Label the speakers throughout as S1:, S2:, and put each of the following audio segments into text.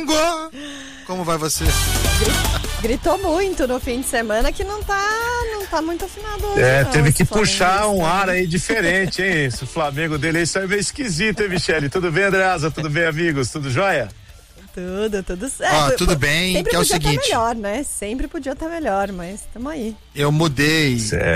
S1: Como vai você?
S2: Gritou muito no fim de semana que não tá muito afinado hoje.
S3: Teve que puxar um ar aí diferente, hein? Esse Flamengo dele aí saiu meio esquisito, hein, Michele? Tudo bem, Andreasa? Tudo bem, amigos? Tudo jóia?
S2: Tudo certo.
S1: Tudo bem,
S2: sempre
S1: que é o
S2: podia
S1: seguinte.
S2: estar melhor, né? Sempre podia estar melhor, mas tamo aí.
S1: Eu mudei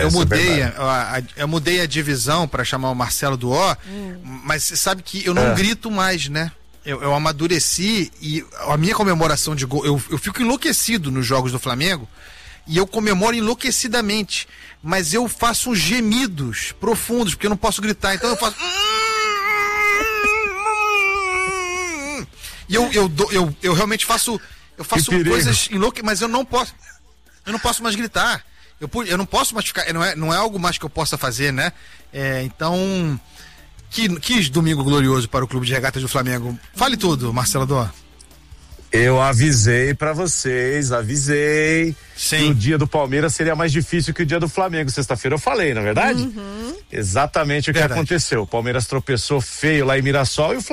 S1: a divisão pra chamar o Marcelo do O, mas você sabe que eu não grito mais, né? Eu amadureci e a minha comemoração de gol, eu fico enlouquecido nos jogos do Flamengo e eu comemoro enlouquecidamente, mas eu faço uns gemidos profundos, porque eu não posso gritar, então eu faço... E eu realmente faço coisas enlouquecidas, mas eu não posso mais gritar, eu não posso mais ficar, não é algo mais que eu possa fazer, né? Então... Que domingo glorioso para o Clube de Regatas do Flamengo. Fale tudo, Marcelo Dó.
S3: Eu avisei pra vocês, que o dia do Palmeiras seria mais difícil que o dia do Flamengo. Sexta-feira eu falei, não é verdade? Exatamente o que aconteceu. O Palmeiras tropeçou feio lá em Mirassol e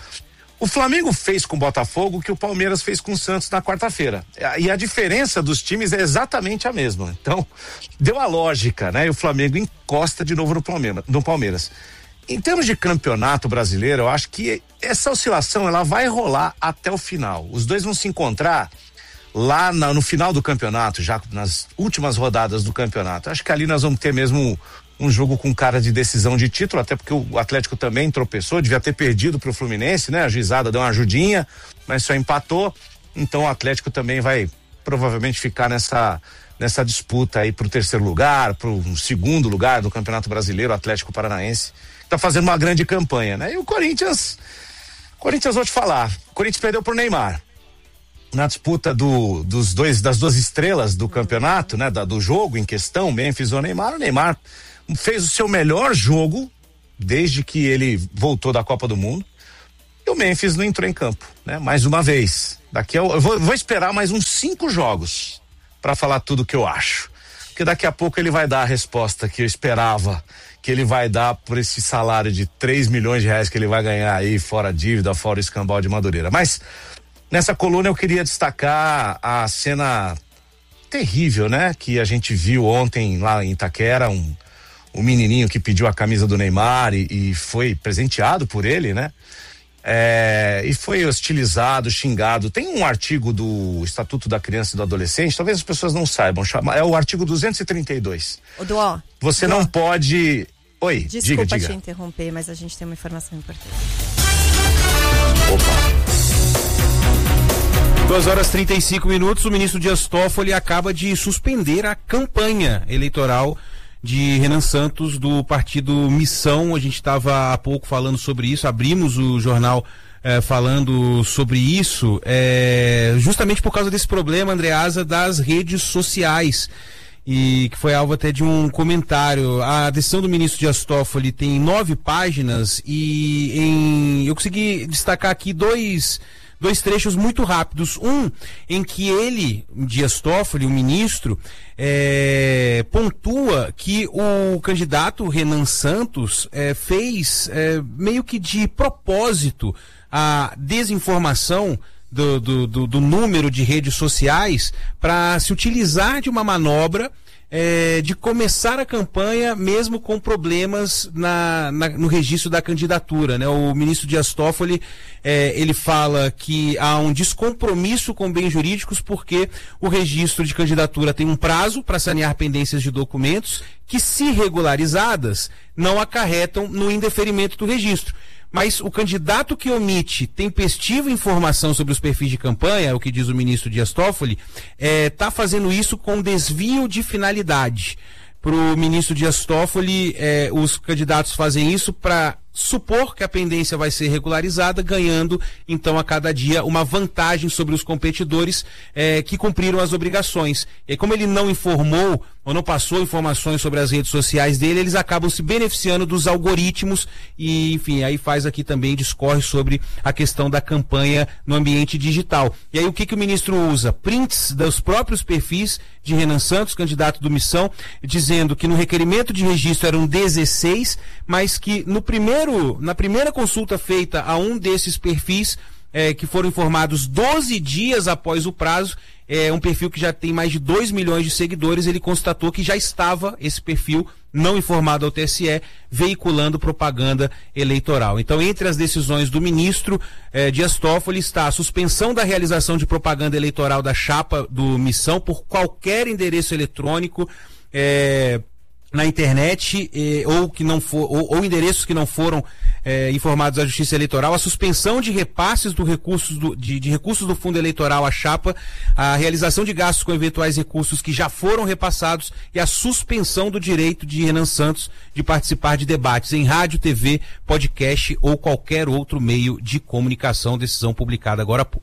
S3: o Flamengo fez com o Botafogo o que o Palmeiras fez com o Santos na quarta-feira. E a diferença dos times é exatamente a mesma. Então, deu a lógica, né? E o Flamengo encosta de novo no Palmeiras. Em termos de campeonato brasileiro, eu acho que essa oscilação ela vai rolar até o final. Os dois vão se encontrar lá no final do campeonato, já nas últimas rodadas do campeonato. Acho que ali nós vamos ter mesmo um jogo com cara de decisão de título, até porque o Atlético também tropeçou, devia ter perdido pro Fluminense, né? A juizada deu uma ajudinha, mas só empatou. Então o Atlético também vai provavelmente ficar nessa disputa aí pro terceiro lugar, pro segundo lugar do Campeonato Brasileiro, o Atlético Paranaense. Tá fazendo uma grande campanha, né? E o Corinthians, vou te falar, o Corinthians perdeu pro Neymar. Na disputa das duas estrelas do campeonato, né? Do jogo em questão, Memphis ou Neymar, o Neymar fez o seu melhor jogo desde que ele voltou da Copa do Mundo. E o Memphis não entrou em campo, né? Mais uma vez. Eu vou esperar mais uns 5 jogos para falar tudo o que eu acho. Porque daqui a pouco ele vai dar a resposta que eu esperava que ele vai dar por esse salário de 3 milhões de reais que ele vai ganhar aí, fora dívida, fora o escambau de Madureira. Mas nessa coluna eu queria destacar a cena terrível, né? Que a gente viu ontem lá em Itaquera, um menininho que pediu a camisa do Neymar e foi presenteado por ele, né? E foi hostilizado, xingado. Tem um artigo do Estatuto da Criança e do Adolescente, talvez as pessoas não saibam, é o artigo 232. Você não pode... Oi,
S2: desculpa
S3: diga.
S2: te interromper, mas a gente tem uma informação importante.
S3: Opa.
S4: 2h35, o ministro Dias Toffoli acaba de suspender a campanha eleitoral de Renan Santos do partido Missão. A gente estava há pouco falando sobre isso, abrimos o jornal falando sobre isso, justamente por causa desse problema, Andreasa, das redes sociais, e que foi alvo até de um comentário. A decisão do ministro Dias Toffoli tem 9 páginas e eu consegui destacar aqui dois trechos muito rápidos. Um em que ele, Dias Toffoli, o ministro, pontua que o candidato Renan Santos fez meio que de propósito a desinformação do número de redes sociais para se utilizar de uma manobra de começar a campanha mesmo com problemas no registro da candidatura, né? O ministro Dias Toffoli, ele fala que há um descompromisso com bens jurídicos porque o registro de candidatura tem um prazo para sanear pendências de documentos que, se regularizadas, não acarretam no indeferimento do registro. Mas o candidato que omite tempestiva informação sobre os perfis de campanha, é o que diz o ministro Dias Toffoli, está fazendo isso com desvio de finalidade. Para o ministro Dias Toffoli, os candidatos fazem isso para supor que a pendência vai ser regularizada, ganhando então a cada dia uma vantagem sobre os competidores que cumpriram as obrigações. E como ele não informou ou não passou informações sobre as redes sociais dele, eles acabam se beneficiando dos algoritmos e, enfim, aí faz aqui também, discorre sobre a questão da campanha no ambiente digital. E aí o que o ministro usa? Prints dos próprios perfis de Renan Santos, candidato do Missão, dizendo que no requerimento de registro eram 16, mas que na primeira consulta feita a um desses perfis, que foram informados 12 dias após o prazo. Um perfil que já tem mais de 2 milhões de seguidores, ele constatou que já estava esse perfil não informado ao TSE, veiculando propaganda eleitoral. Então, entre as decisões do ministro Dias Toffoli está a suspensão da realização de propaganda eleitoral da chapa do Missão por qualquer endereço eletrônico na internet ou endereços que não foram informados à Justiça Eleitoral, a suspensão de repasses de recursos do fundo eleitoral à chapa, a realização de gastos com eventuais recursos que já foram repassados e a suspensão do direito de Renan Santos de participar de debates em rádio, TV, podcast ou qualquer outro meio de comunicação, decisão publicada agora há pouco.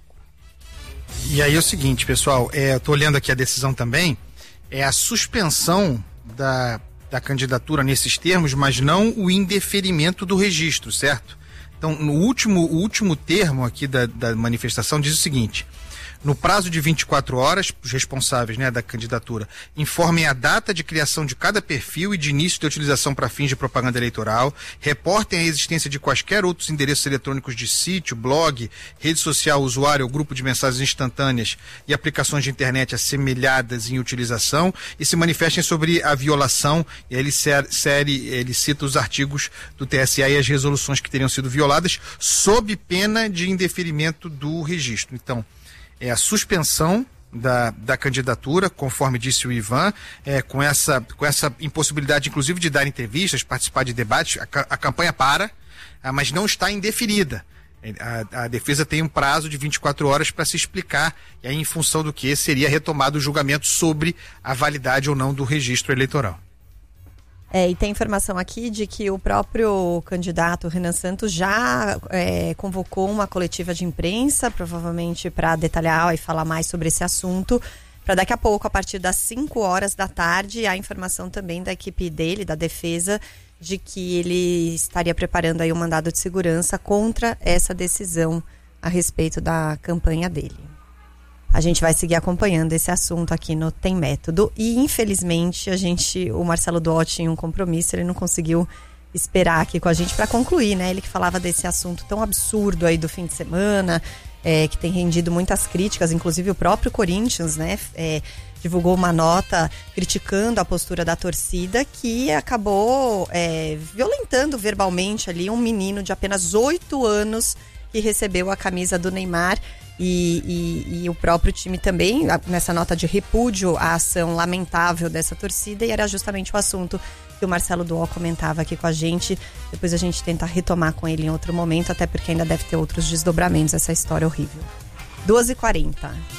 S1: E aí é o seguinte, pessoal, eu tô olhando aqui a decisão também, é a suspensão da candidatura nesses termos, mas não o indeferimento do registro, certo? Então, o último termo aqui da manifestação diz o seguinte: no prazo de 24 horas, os responsáveis, da candidatura informem a data de criação de cada perfil e de início de utilização para fins de propaganda eleitoral, reportem a existência de quaisquer outros endereços eletrônicos de sítio, blog, rede social, usuário ou grupo de mensagens instantâneas e aplicações de internet assemelhadas em utilização e se manifestem sobre a violação. E aí ele cita os artigos do TSE e as resoluções que teriam sido violadas sob pena de indeferimento do registro. Então, é a suspensão da candidatura, conforme disse o Ivan, com essa impossibilidade, inclusive, de dar entrevistas, participar de debates. A campanha para, mas não está indeferida. A defesa tem um prazo de 24 horas para se explicar, e aí, em função do que seria retomado o julgamento sobre a validade ou não do registro eleitoral.
S2: E tem informação aqui de que o próprio candidato Renan Santos já convocou uma coletiva de imprensa, provavelmente para detalhar e falar mais sobre esse assunto, para daqui a pouco, a partir das 5 horas da tarde, a informação também da equipe dele, da defesa, de que ele estaria preparando aí um mandado de segurança contra essa decisão a respeito da campanha dele. A gente vai seguir acompanhando esse assunto aqui no Tem Método. E, infelizmente, o Marcelo Duó tinha um compromisso, ele não conseguiu esperar aqui com a gente para concluir, né? Ele que falava desse assunto tão absurdo aí do fim de semana, que tem rendido muitas críticas, inclusive o próprio Corinthians, né? Divulgou uma nota criticando a postura da torcida, que acabou violentando verbalmente ali um menino de apenas 8 anos que recebeu a camisa do Neymar. E o próprio time também, nessa nota de repúdio à ação lamentável dessa torcida, e era justamente o assunto que o Marcelo Duó comentava aqui com a gente. Depois a gente tenta retomar com ele em outro momento, até porque ainda deve ter outros desdobramentos essa história horrível. 2h40.